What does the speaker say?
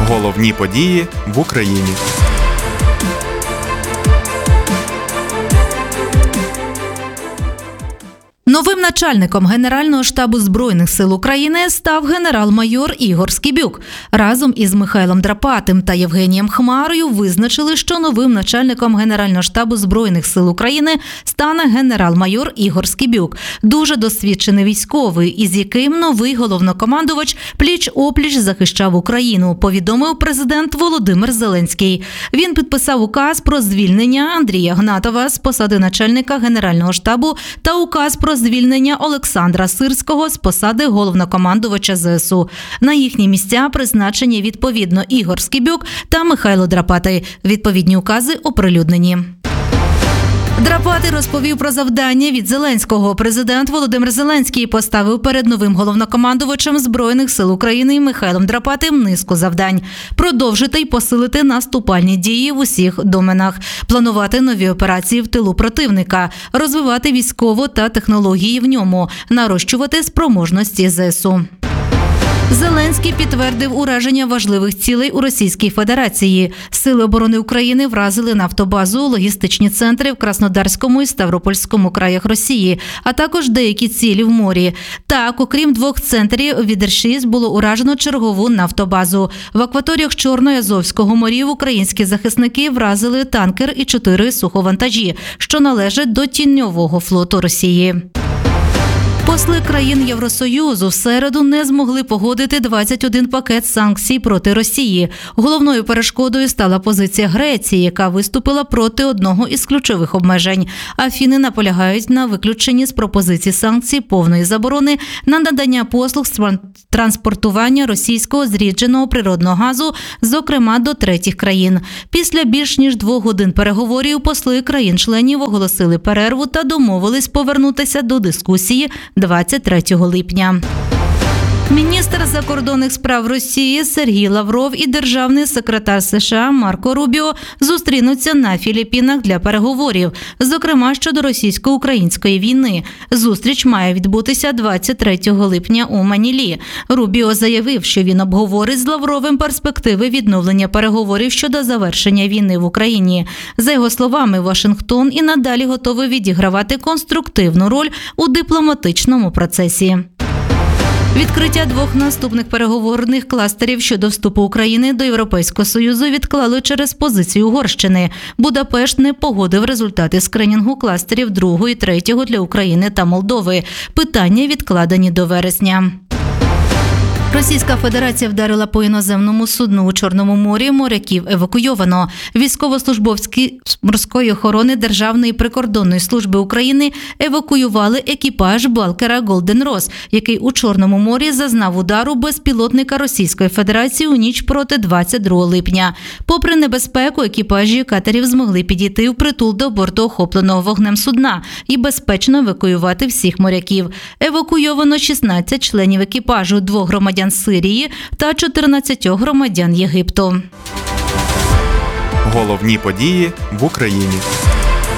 Головні події в Україні. Новим начальником Генерального штабу Збройних сил України став генерал-майор Ігор Скібюк. Разом із Михайлом Драпатим та Євгенієм Хмарою визначили, що новим начальником Генерального штабу Збройних сил України стане генерал-майор Ігор Скібюк. Дуже досвідчений військовий, із яким новий головнокомандувач пліч-опліч захищав Україну, повідомив президент Володимир Зеленський. Він підписав указ про звільнення Андрія Гнатова з посади начальника Генерального штабу та указ про звільнення Олександра Сирського з посади головнокомандувача ЗСУ. На їхні місця призначені відповідно Ігор Скібюк та Михайло Драпатий. Відповідні укази оприлюднені. Драпатий розповів про завдання від Зеленського. Президент Володимир Зеленський поставив перед новим головнокомандувачем Збройних сил України Михайлом Драпатим низку завдань. Продовжити й посилити наступальні дії в усіх доменах, планувати нові операції в тилу противника, розвивати військово та технології в ньому, нарощувати спроможності ЗСУ. Зеленський підтвердив ураження важливих цілей у Російській Федерації. Сили оборони України вразили нафтобазу, логістичні центри в Краснодарському і Ставропольському краях Росії, а також деякі цілі в морі. Так, окрім 2 центрів від Р-6 було уражено чергову нафтобазу. В акваторіях Чорного і Азовського морів українські захисники вразили танкер і 4 суховантажі, що належать до тіньового флоту Росії. Посли країн Євросоюзу в середу не змогли погодити 21 пакет санкцій проти Росії. Головною перешкодою стала позиція Греції, яка виступила проти одного із ключових обмежень. Афіни наполягають на виключенні з пропозиції санкцій повної заборони на надання послуг з транспортування російського зрідженого природного газу, зокрема до третіх країн. Після більш ніж 2 годин переговорів посли країн-членів оголосили перерву та домовились повернутися до дискусії 23 липня. Міністр закордонних справ Росії Сергій Лавров і державний секретар США Марко Рубіо зустрінуться на Філіппінах для переговорів, зокрема щодо російсько-української війни. Зустріч має відбутися 23 липня у Манілі. Рубіо заявив, що він обговорить з Лавровим перспективи відновлення переговорів щодо завершення війни в Україні. За його словами, Вашингтон і надалі готовий відігравати конструктивну роль у дипломатичному процесі. Відкриття 2 наступних переговорних кластерів щодо вступу України до Європейського Союзу відклали через позицію Угорщини. Будапешт не погодив результати скринінгу кластерів 2 і 3 для України та Молдови. Питання відкладені до вересня. Російська Федерація вдарила по іноземному судну у Чорному морі, моряків евакуйовано. Військовослужбовці морської охорони Державної прикордонної служби України евакуювали екіпаж балкера «Голден Рос», який у Чорному морі зазнав удару безпілотника Російської Федерації у ніч проти 22 липня. Попри небезпеку, екіпажі катерів змогли підійти впритул до борту охопленого вогнем судна і безпечно евакуювати всіх моряків. Евакуйовано 16 членів екіпажу, 2 громадян Сирії та 14 громадян Єгипту. Головні події в Україні.